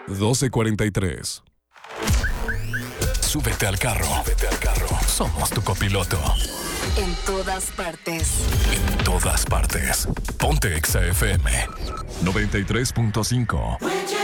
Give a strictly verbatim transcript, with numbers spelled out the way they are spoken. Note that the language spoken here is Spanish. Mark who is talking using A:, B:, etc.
A: doce cuarenta y tres.
B: Súbete al carro. Súbete al carro. Somos tu copiloto.
C: En todas partes.
B: En todas partes. Ponte Exa F M noventa y tres punto cinco.